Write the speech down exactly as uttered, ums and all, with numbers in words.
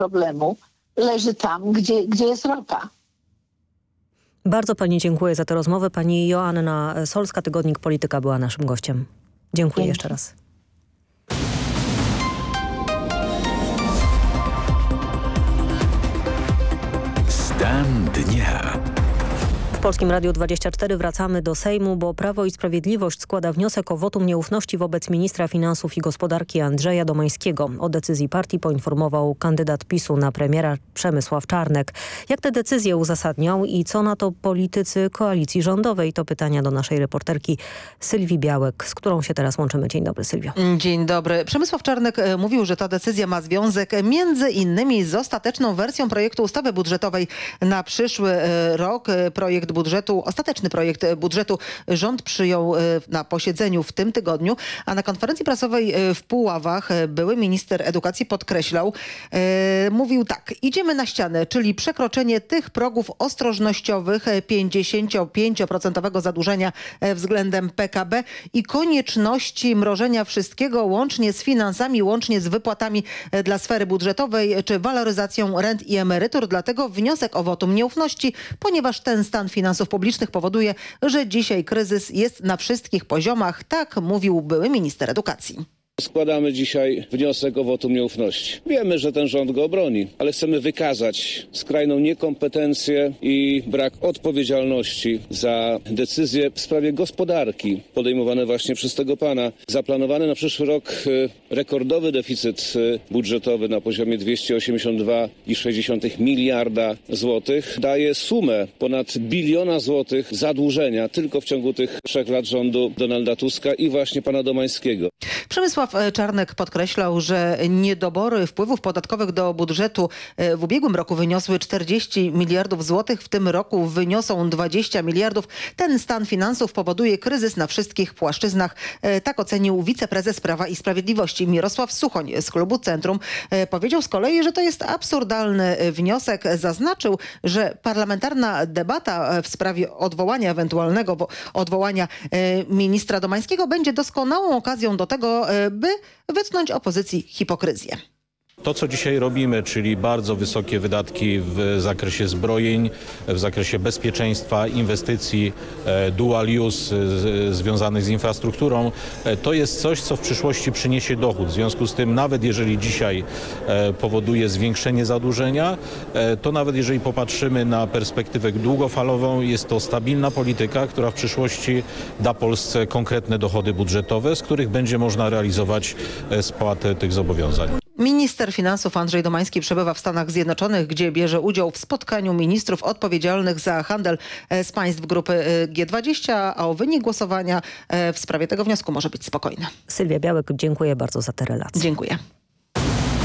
problemu leży tam, gdzie, gdzie jest ropa. Bardzo pani dziękuję za tę rozmowę. Pani Joanna Solska, Tygodnik Polityka, była naszym gościem. Dziękuję Dzięki. jeszcze raz. Stan dnia. W Polskim Radiu dwadzieścia cztery wracamy do Sejmu, bo Prawo i Sprawiedliwość składa wniosek o wotum nieufności wobec ministra finansów i gospodarki Andrzeja Domańskiego. O decyzji partii poinformował kandydat PiSu na premiera Przemysław Czarnek. Jak tę decyzję uzasadniał i co na to politycy koalicji rządowej? To pytania do naszej reporterki Sylwii Białek, z którą się teraz łączymy. Dzień dobry, Sylwio. Dzień dobry. Przemysław Czarnek mówił, że ta decyzja ma związek między innymi z ostateczną wersją projektu ustawy budżetowej na przyszły rok. Projekt budżetu, ostateczny projekt budżetu rząd przyjął na posiedzeniu w tym tygodniu, a na konferencji prasowej w Puławach były minister edukacji podkreślał, e, mówił tak, idziemy na ścianę, czyli przekroczenie tych progów ostrożnościowych pięćdziesiąt pięć procent zadłużenia względem P K B i konieczności mrożenia wszystkiego łącznie z finansami, łącznie z wypłatami dla sfery budżetowej czy waloryzacją rent i emerytur. Dlatego wniosek o wotum nieufności, ponieważ ten stan finansów publicznych powoduje, że dzisiaj kryzys jest na wszystkich poziomach, tak mówił były minister edukacji. Składamy dzisiaj wniosek o wotum nieufności. Wiemy, że ten rząd go obroni, ale chcemy wykazać skrajną niekompetencję i brak odpowiedzialności za decyzje w sprawie gospodarki podejmowane właśnie przez tego pana. Zaplanowany na przyszły rok rekordowy deficyt budżetowy na poziomie dwieście osiemdziesiąt dwa przecinek sześć miliarda złotych daje sumę ponad biliona złotych zadłużenia tylko w ciągu tych trzech lat rządu Donalda Tuska i właśnie pana Domańskiego. Przemysław Czarnek podkreślał, że niedobory wpływów podatkowych do budżetu w ubiegłym roku wyniosły czterdzieści miliardów złotych, w tym roku wyniosą dwadzieścia miliardów. Ten stan finansów powoduje kryzys na wszystkich płaszczyznach. Tak ocenił wiceprezes Prawa i Sprawiedliwości Mirosław Suchoń z klubu Centrum. Powiedział z kolei, że to jest absurdalny wniosek. Zaznaczył, że parlamentarna debata w sprawie odwołania, ewentualnego odwołania ministra Domańskiego będzie doskonałą okazją do tego, by wytknąć opozycji hipokryzję. To, co dzisiaj robimy, czyli bardzo wysokie wydatki w zakresie zbrojeń, w zakresie bezpieczeństwa, inwestycji, dual use związanych z infrastrukturą, to jest coś, co w przyszłości przyniesie dochód. W związku z tym, nawet jeżeli dzisiaj powoduje zwiększenie zadłużenia, to nawet jeżeli popatrzymy na perspektywę długofalową, jest to stabilna polityka, która w przyszłości da Polsce konkretne dochody budżetowe, z których będzie można realizować spłatę tych zobowiązań. Minister finansów Andrzej Domański przebywa w Stanach Zjednoczonych, gdzie bierze udział w spotkaniu ministrów odpowiedzialnych za handel z państw grupy G dwadzieścia, a o wynik głosowania w sprawie tego wniosku może być spokojny. Sylwia Białek, dziękuję bardzo za te relacje. Dziękuję.